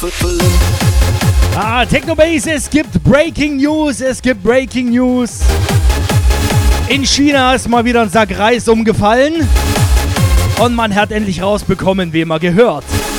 Technobase, es gibt Breaking News, In China ist mal wieder ein Sack Reis umgefallen und man hat endlich rausbekommen, wem er gehört.